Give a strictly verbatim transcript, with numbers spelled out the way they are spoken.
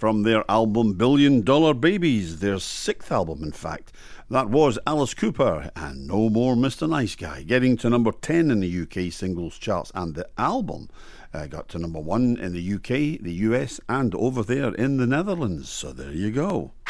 from their album Billion Dollar Babies, their sixth album in fact. That was Alice Cooper and No More Mister Nice Guy, getting to number ten in the U K singles charts, and the album uh, got to number one in the U K, the U S and over there in the Netherlands. So there you go.